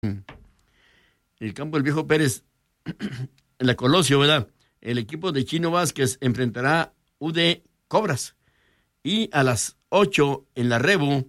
El campo del Viejo Pérez, en la Colosio, ¿verdad? El equipo de Chino Vázquez enfrentará UD Cobras. Y a las 8 en la Rebu,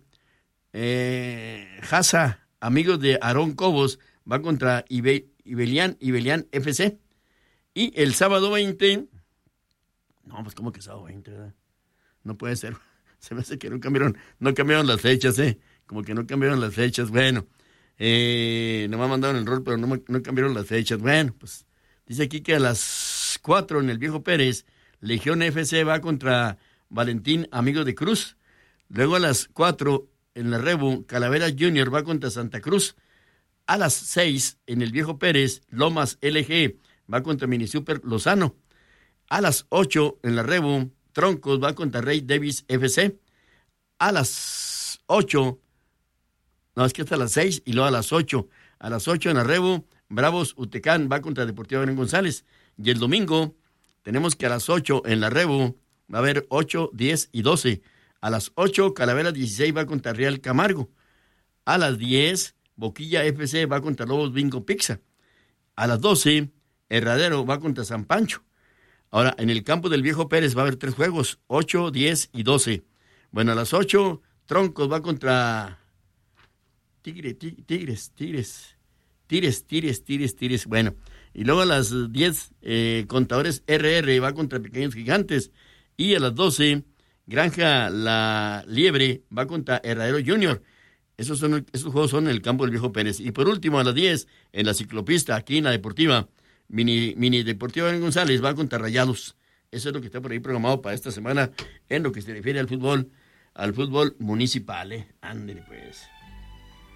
Jasa, amigos de Aarón Cobos, va contra Ibelian FC. Y el sábado 20, no, pues ¿cómo que sábado 20, verdad? No puede ser, se me hace que no cambiaron las fechas, como que no cambiaron las fechas, bueno, nomás mandaron el rol, pero no cambiaron las fechas, bueno, pues dice aquí que a las 4 en el Viejo Pérez, Legión FC va contra Valentín, amigos de Cruz. Luego a las 4 en la Rebu, Calavera Junior va contra Santa Cruz. A las 6 en el Viejo Pérez, Lomas LG va contra Minisuper Lozano. A las 8 en la Rebu, Troncos va contra Rey Davis FC. A las 8, no, es que hasta las 6 y luego a las 8. A las 8 en la Rebu, Bravos Utecán va contra Deportivo Adrián González. Y el domingo tenemos que a las 8 en la Rebu va a haber 8, 10 y 12. A las 8, Calaveras 16 va contra Real Camargo. A las 10, Boquilla FC va contra Lobos Bingo Pizza. A las 12, Herradero va contra San Pancho. Ahora, en el campo del Viejo Pérez va a haber 3 juegos, 8, 10 y 12. Bueno, a las 8, Troncos va contra Tigres. Bueno, y luego a las 10, Contadores RR va contra Pequeños Gigantes. Y a las 12, Granja La Liebre va contra Herradero Junior. Esos juegos son en el campo del Viejo Pérez. Y por último, a las 10, en la ciclopista, aquí en la Deportiva, Mini Deportivo Adrián González va contra Rayados. Eso es lo que está por ahí programado para esta semana en lo que se refiere al fútbol municipal. Ándale pues.